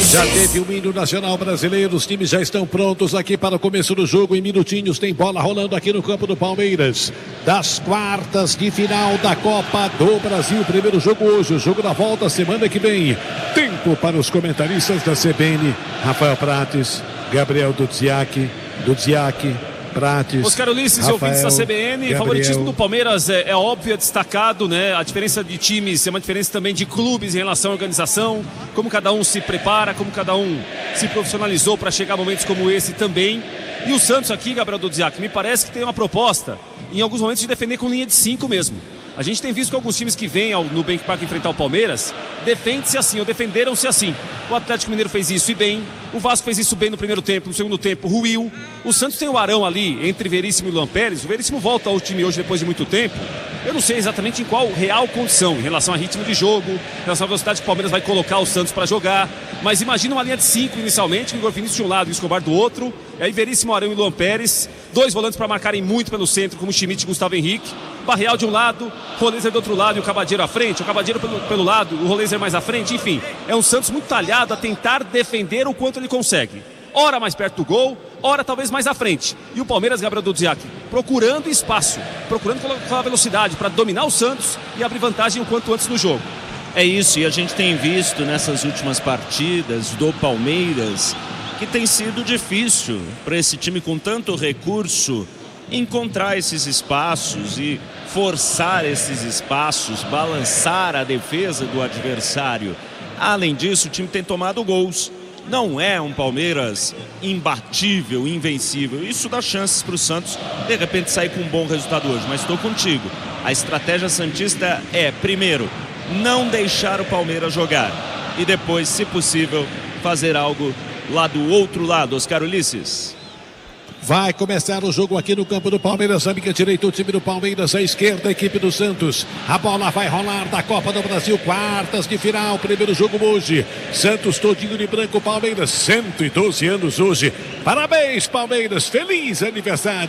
Já teve o hino nacional brasileiro, os times já estão prontos aqui para o começo do jogo. Em minutinhos tem bola rolando aqui no campo do Palmeiras, das quartas de final da Copa do Brasil. Primeiro jogo hoje, o jogo da volta semana que vem. Tempo para os comentaristas da CBN: Rafael Prates, Gabriel Dudziak, Prates, Oscar Ulisses e ouvintes da CBN. O favoritismo do Palmeiras é óbvio, é destacado, né? A diferença de times é uma diferença também de clubes em relação à organização, como cada um se prepara, como cada um se profissionalizou para chegar a momentos como esse também. E o Santos aqui, Gabriel Dudziak, me parece que tem uma proposta, em alguns momentos, de defender com linha de 5 mesmo. A gente tem visto que alguns times que vêm ao Nubank Park enfrentar o Palmeiras defendem-se assim, ou defenderam-se assim. O Atlético Mineiro fez isso e bem. O Vasco fez isso bem no primeiro tempo, no segundo tempo ruiu. O Santos tem o Arão ali, entre Veríssimo e Luan Pérez. O Veríssimo volta ao time hoje depois de muito tempo. Eu não sei exatamente em qual real condição, em relação a ritmo de jogo, em relação à velocidade que o Palmeiras vai colocar o Santos para jogar. Mas imagina uma linha de 5 inicialmente, com o Igor Vinícius de um lado e o Escobar do outro. E aí Veríssimo, Arão e Luan Pérez. 2 volantes para marcarem muito pelo centro, como Schmidt e Gustavo Henrique. Barreal de um lado, Roleiser do outro lado e o Cabadeiro à frente. O Cabadeiro pelo lado, o Roleiser mais à frente. Enfim, é um Santos muito talhado a tentar defender o quanto ele consegue. Ora mais perto do gol, ora talvez mais à frente. E o Palmeiras, Gabriel Dudziak, procurando espaço, procurando colocar velocidade para dominar o Santos e abrir vantagem o quanto antes no jogo. É isso, e a gente tem visto nessas últimas partidas do Palmeiras que tem sido difícil para esse time com tanto recurso encontrar esses espaços e forçar esses espaços, balançar a defesa do adversário. Além disso, o time tem tomado gols. Não é um Palmeiras imbatível, invencível. Isso dá chances para o Santos, de repente, sair com um bom resultado hoje. Mas estou contigo. A estratégia santista é, primeiro, não deixar o Palmeiras jogar. E depois, se possível, fazer algo lá do outro lado. Oscar Ulisses. Vai começar o jogo aqui no campo do Palmeiras. A amiga direita, o time do Palmeiras. A esquerda, a equipe do Santos. A bola vai rolar da Copa do Brasil. Quartas de final. Primeiro jogo hoje. Santos todinho de branco. Palmeiras, 112 anos hoje. Parabéns, Palmeiras. Feliz aniversário.